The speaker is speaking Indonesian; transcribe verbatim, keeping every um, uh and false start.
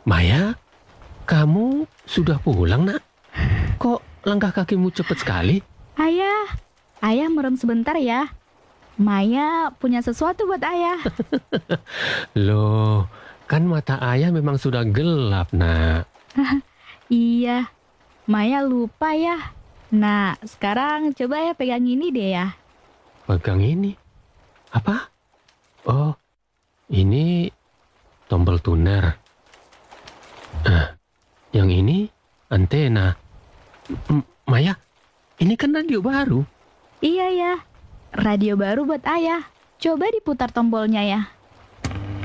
Maya, kamu sudah pulang, Nak? Kok langkah kakimu cepat sekali? Ayah, ayah merem sebentar ya. Maya punya sesuatu buat ayah. Loh, kan mata ayah memang sudah gelap, Nak. Iya, Maya lupa ya. Nah, sekarang coba ya pegang ini deh ya. Pegang ini. Apa? Oh, ini tombol tuner. Ah, yang ini antena. M- Maya, ini kan radio baru. Iya ya, radio baru buat ayah. Coba diputar tombolnya ya.